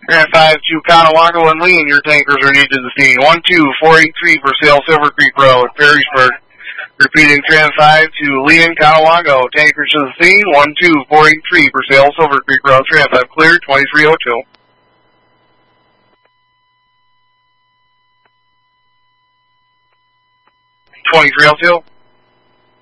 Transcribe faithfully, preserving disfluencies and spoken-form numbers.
Tran five to Conawago and Lean, your tankers are needed to the scene. one two four eight three for sale, Silver Creek Road, Perrysburg. Repeating, Tran five to Lean, Conawago, tankers to the scene. one two four eight three for sale, Silver Creek Road, Tran five clear, twenty-three oh two. twenty-three oh two.